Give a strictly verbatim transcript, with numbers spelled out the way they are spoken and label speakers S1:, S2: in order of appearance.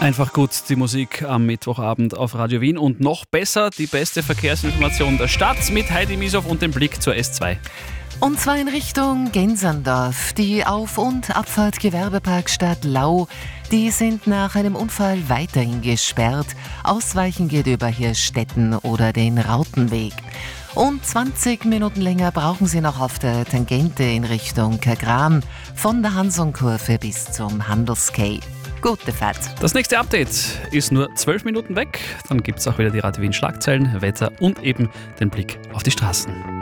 S1: Einfach gut die Musik am Mittwochabend auf Radio Wien und noch besser die beste Verkehrsinformation der Stadt mit Heidi Misow und dem Blick zur S zwei.
S2: Und zwar in Richtung Genserndorf. Die Auf- und Abfahrt Gewerbeparkstadt Lau, die sind nach einem Unfall weiterhin gesperrt. Ausweichen geht über Hirstetten oder den Rautenweg. Und zwanzig Minuten länger brauchen Sie noch auf der Tangente in Richtung Kagran, von der Hansonkurve bis zum Handelskay. Gute Fahrt.
S1: Das nächste Update ist nur zwölf Minuten weg. Dann gibt es auch wieder die Radio Wien Schlagzeilen, Wetter und eben den Blick auf die Straßen.